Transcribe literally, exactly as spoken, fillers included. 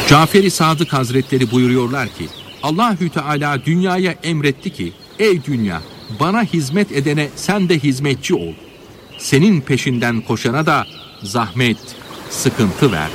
Cafer-i Sadık Hazretleri buyuruyorlar ki, Allahü Teala dünyaya emretti ki, ey dünya, bana hizmet edene sen de hizmetçi ol. Senin peşinden koşana da zahmet, sıkıntı ver.